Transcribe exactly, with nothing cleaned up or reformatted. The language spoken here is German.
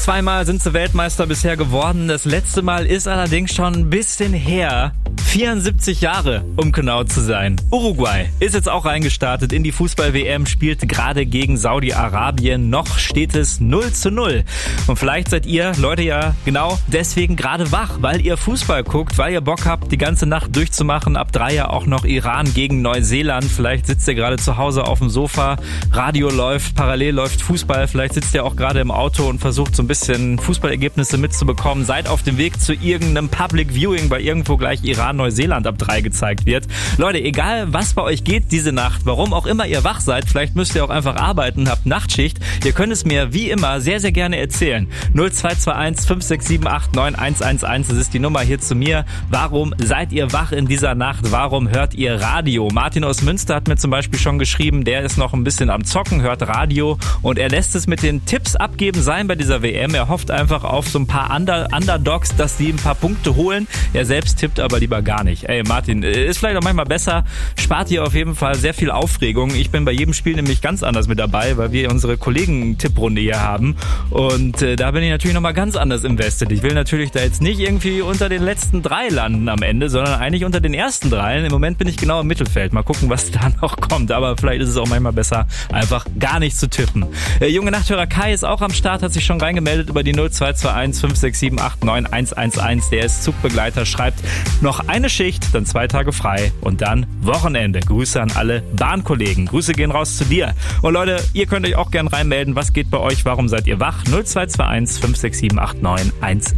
Zweimal sind sie Weltmeister bisher geworden. Das letzte Mal ist allerdings schon ein bisschen her. vierundsiebzig Jahre, um genau zu sein. Uruguay ist jetzt auch reingestartet in die Fußball-W M, spielt gerade gegen Saudi-Arabien. Noch steht es null zu null. Und vielleicht seid ihr, Leute, ja genau deswegen gerade wach, weil ihr Fußball guckt, weil ihr Bock habt, die ganze Nacht durchzumachen. Ab drei ja auch noch Iran gegen Neuseeland. Vielleicht sitzt ihr gerade zu Hause auf dem Sofa, Radio läuft, parallel läuft Fußball. Vielleicht sitzt ihr auch gerade im Auto und versucht so ein bisschen Fußballergebnisse mitzubekommen. Seid auf dem Weg zu irgendeinem Public Viewing, weil irgendwo gleich Iran Neuseeland ab drei gezeigt wird. Leute, egal was bei euch geht diese Nacht, warum auch immer ihr wach seid, vielleicht müsst ihr auch einfach arbeiten, habt Nachtschicht, ihr könnt es mir wie immer sehr, sehr gerne erzählen. null zwei zwei eins fünf sechs sieben acht neun eins eins eins, das ist die Nummer hier zu mir. Warum seid ihr wach in dieser Nacht? Warum hört ihr Radio? Martin aus Münster hat mir zum Beispiel schon geschrieben, der ist noch ein bisschen am Zocken, hört Radio und er lässt es mit den Tipps abgeben sein bei dieser W M. Er hofft einfach auf so ein paar Under- Underdogs, dass die ein paar Punkte holen. Er selbst tippt aber lieber gar nicht. Ey Martin, ist vielleicht auch manchmal besser, spart ihr auf jeden Fall sehr viel Aufregung. Ich bin bei jedem Spiel nämlich ganz anders mit dabei, weil wir unsere Kollegen-Tipprunde hier haben und äh, da bin ich natürlich nochmal ganz anders invested. Ich will natürlich da jetzt nicht irgendwie unter den letzten drei landen am Ende, sondern eigentlich unter den ersten dreien. Im Moment bin ich genau im Mittelfeld. Mal gucken, was da noch kommt, aber vielleicht ist es auch manchmal besser, einfach gar nicht zu tippen. Äh, junge Nachthörer Kai ist auch am Start, hat sich schon reingemeldet über die null zwei zwei eins fünf sechs sieben acht neun eins eins eins. Der ist Zugbegleiter, schreibt noch eine Schicht, dann zwei Tage frei und dann Wochenende. Grüße an alle Bahnkollegen. Grüße gehen raus zu dir. Und Leute, ihr könnt euch auch gern reinmelden. Was geht bei euch? Warum seid ihr wach? null zwei zwei eins fünf sechs sieben acht neun eins